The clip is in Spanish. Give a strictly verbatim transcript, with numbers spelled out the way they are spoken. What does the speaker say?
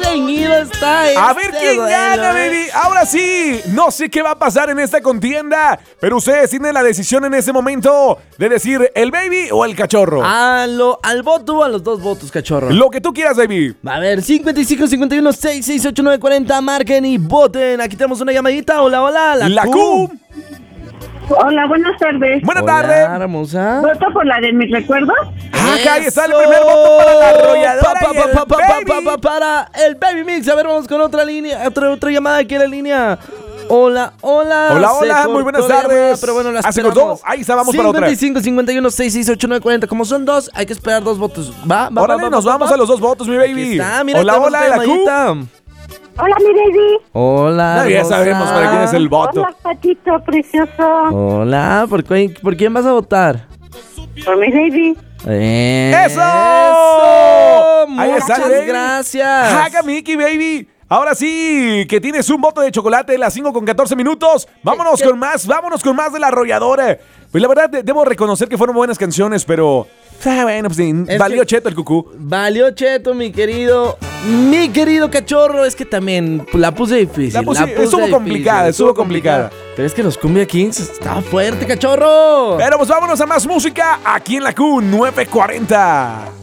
reñido está este A ver quién duelo, gana, ¿eh? baby. Ahora sí, no sé qué va a pasar en esta contienda, pero ustedes tienen la decisión en ese momento de decir el baby o el cachorro. A lo, al voto o a los dos votos, cachorro. Lo que tú quieras, baby. A ver, cincuenta y cinco, cincuenta y uno, sesenta y seis, ochenta y nueve, cuarenta, marquen y voten. Aquí tenemos una llamadita. Hola, hola, la, La Q. Q. Hola, buenas tardes. Buenas Hola, tardes. hermosa. ¿Voto por la de mis recuerdos? Ah, acá ahí está el Eso. primer voto para la arrolladora Pa, pa, y el pa, pa, pa, baby. pa, pa, para el Baby Mix. A ver, vamos con otra línea, otra, otra llamada aquí en la línea. Hola, hola. Hola, Se hola, cortó muy buenas la llamada, tardes. pero bueno, la Ah, se esperamos. cortó. Ahí está, vamos para otra. cincuenta y cinco, cincuenta y uno, sesenta y seis, ochenta y nueve, cuarenta. Como son dos, hay que esperar dos votos. Va, va, Órale, va, va, nos va, vamos va. a los dos votos, mi Aquí baby. está, mira, Hola, tenemos hola, otra la Q. llamadita. Hola, mi baby. Hola, No, ya hermosa. sabemos para quién es el voto. Hola, Patito precioso. Hola, ¿por, cu- ¿por quién vas a votar? Por mi baby. ¡Eso! Ahí está el Muchas baby. gracias. Haga Mickey, baby. Ahora sí, que tienes un bote de chocolate de las cinco con catorce minutos. Vámonos con más, vámonos con más de la arrolladora. Pues la verdad, de- debo reconocer que fueron buenas canciones, pero... ah, bueno, pues sí, Es valió que- cheto el cucú. Valió cheto, mi querido, mi querido cachorro. Es que también la puse difícil. La puse- estuvo difícil, complicada, estuvo complicada. Pero es que los Cumbia Kings estaba fuerte, cachorro. Pero pues vámonos a más música aquí en la Q nueve cuarenta.